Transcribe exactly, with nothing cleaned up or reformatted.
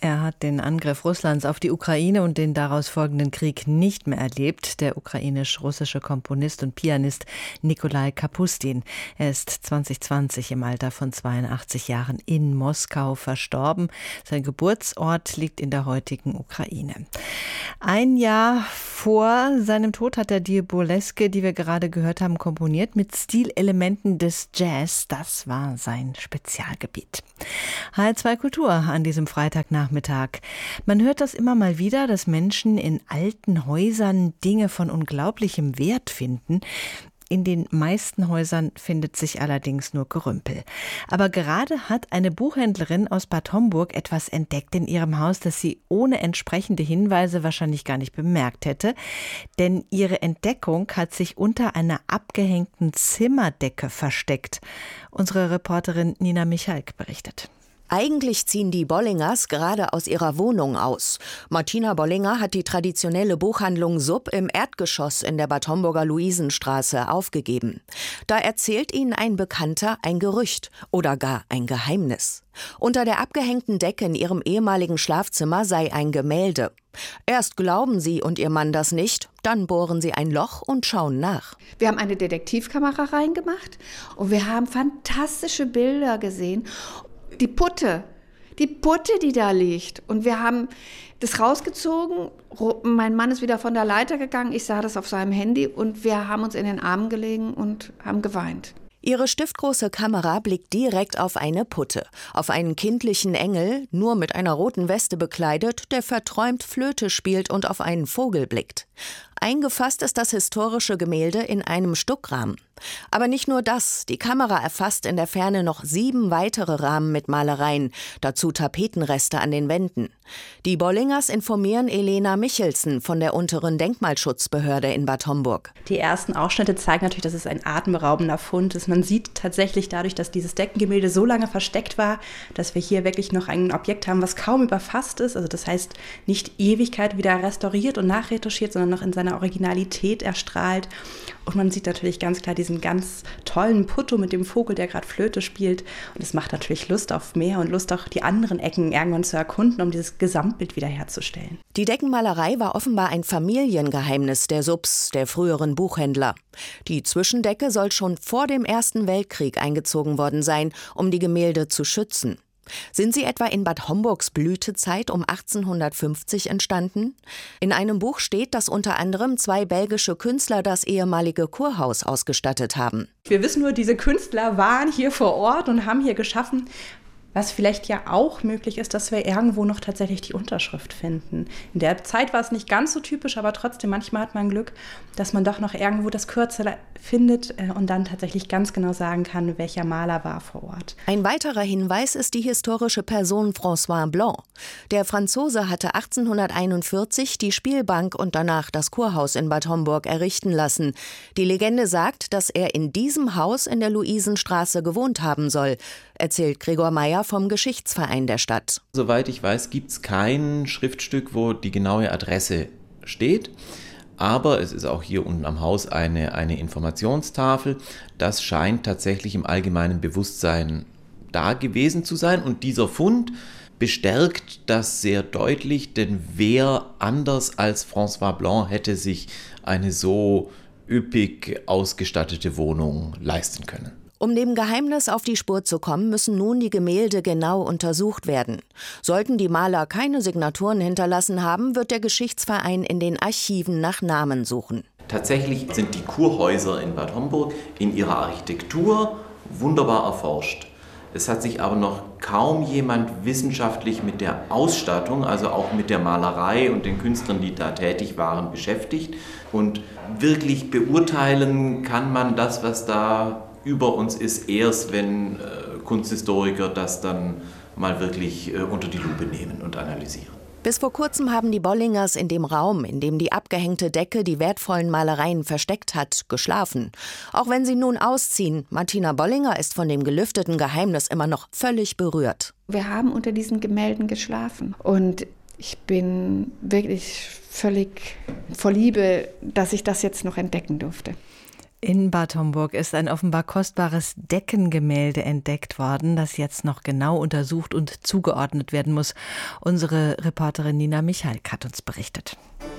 Er hat den Angriff Russlands auf die Ukraine und den daraus folgenden Krieg nicht mehr erlebt. Der ukrainisch-russische Komponist und Pianist Nikolai Kapustin. Er ist zwanzig zwanzig im Alter von zweiundachtzig Jahren in Moskau verstorben. Sein Geburtsort liegt in der heutigen Ukraine. Ein Jahr vor seinem Tod hat er die Burleske, die wir gerade gehört haben, komponiert mit Stilelementen des Jazz. Das war sein Spezialgebiet. H R zwei Kultur an diesem Freitagnachmittag. Man hört das immer mal wieder, dass Menschen in alten Häusern Dinge von unglaublichem Wert finden. In den meisten Häusern findet sich allerdings nur Gerümpel. Aber gerade hat eine Buchhändlerin aus Bad Homburg etwas entdeckt in ihrem Haus, das sie ohne entsprechende Hinweise wahrscheinlich gar nicht bemerkt hätte. Denn ihre Entdeckung hat sich unter einer abgehängten Zimmerdecke versteckt. Unsere Reporterin Nina Michalk berichtet. Eigentlich ziehen die Bollingers gerade aus ihrer Wohnung aus. Martina Bollinger hat die traditionelle Buchhandlung Sub im Erdgeschoss in der Bad Homburger Luisenstraße aufgegeben. Da erzählt ihnen ein Bekannter ein Gerücht oder gar ein Geheimnis. Unter der abgehängten Decke in ihrem ehemaligen Schlafzimmer sei ein Gemälde. Erst glauben sie und ihr Mann das nicht, dann bohren sie ein Loch und schauen nach. Wir haben eine Detektivkamera reingemacht und wir haben fantastische Bilder gesehen. Die Putte, die Putte, die da liegt. Und wir haben das rausgezogen. Mein Mann ist wieder von der Leiter gegangen. Ich sah das auf seinem Handy und wir haben uns in den Armen gelegen und haben geweint. Ihre stiftgroße Kamera blickt direkt auf eine Putte, auf einen kindlichen Engel, nur mit einer roten Weste bekleidet, der verträumt Flöte spielt und auf einen Vogel blickt. Eingefasst ist das historische Gemälde in einem Stuckrahmen. Aber nicht nur das, die Kamera erfasst in der Ferne noch sieben weitere Rahmen mit Malereien, dazu Tapetenreste an den Wänden. Die Bollingers informieren Elena Michelsen von der unteren Denkmalschutzbehörde in Bad Homburg. Die ersten Ausschnitte zeigen natürlich, dass es ein atemberaubender Fund ist. Man sieht tatsächlich dadurch, dass dieses Deckengemälde so lange versteckt war, dass wir hier wirklich noch ein Objekt haben, was kaum überfasst ist. Also das heißt, nicht Ewigkeit wieder restauriert und nachretuschiert, sondern noch in seiner Originalität erstrahlt. Und man sieht natürlich ganz klar diesen ganz tollen Putto mit dem Vogel, der gerade Flöte spielt. Und es macht natürlich Lust auf mehr und Lust auch die anderen Ecken irgendwann zu erkunden, um dieses Gesamtbild wiederherzustellen. Die Deckenmalerei war offenbar ein Familiengeheimnis der Subs, der früheren Buchhändler. Die Zwischendecke soll schon vor dem Ersten Weltkrieg eingezogen worden sein, um die Gemälde zu schützen. Sind sie etwa in Bad Homburgs Blütezeit um achtzehnhundertfünfzig entstanden? In einem Buch steht, dass unter anderem zwei belgische Künstler das ehemalige Kurhaus ausgestattet haben. Wir wissen nur, diese Künstler waren hier vor Ort und haben hier geschaffen. Was vielleicht ja auch möglich ist, dass wir irgendwo noch tatsächlich die Unterschrift finden. In der Zeit war es nicht ganz so typisch, aber trotzdem, manchmal hat man Glück, dass man doch noch irgendwo das Kürzel findet und dann tatsächlich ganz genau sagen kann, welcher Maler war vor Ort. Ein weiterer Hinweis ist die historische Person François Blanc. Der Franzose hatte achtzehnhunderteinundvierzig die Spielbank und danach das Kurhaus in Bad Homburg errichten lassen. Die Legende sagt, dass er in diesem Haus in der Luisenstraße gewohnt haben soll, erzählt Gregor Meyer vom Geschichtsverein der Stadt. Soweit ich weiß, gibt es kein Schriftstück, wo die genaue Adresse steht. Aber es ist auch hier unten am Haus eine, eine Informationstafel. Das scheint tatsächlich im allgemeinen Bewusstsein da gewesen zu sein. Und dieser Fund bestärkt das sehr deutlich, denn wer anders als François Blanc hätte sich eine so üppig ausgestattete Wohnung leisten können. Um dem Geheimnis auf die Spur zu kommen, müssen nun die Gemälde genau untersucht werden. Sollten die Maler keine Signaturen hinterlassen haben, wird der Geschichtsverein in den Archiven nach Namen suchen. Tatsächlich sind die Kurhäuser in Bad Homburg in ihrer Architektur wunderbar erforscht. Es hat sich aber noch kaum jemand wissenschaftlich mit der Ausstattung, also auch mit der Malerei und den Künstlern, die da tätig waren, beschäftigt. Und wirklich beurteilen kann man das, was da über uns ist, erst wenn äh, Kunsthistoriker das dann mal wirklich äh, unter die Lupe nehmen und analysieren. Bis vor kurzem haben die Bollingers in dem Raum, in dem die abgehängte Decke die wertvollen Malereien versteckt hat, geschlafen. Auch wenn sie nun ausziehen, Martina Bollinger ist von dem gelüfteten Geheimnis immer noch völlig berührt. Wir haben unter diesen Gemälden geschlafen und ich bin wirklich völlig vor Liebe, dass ich das jetzt noch entdecken durfte. In Bad Homburg ist ein offenbar kostbares Deckengemälde entdeckt worden, das jetzt noch genau untersucht und zugeordnet werden muss. Unsere Reporterin Nina Michalk hat uns berichtet.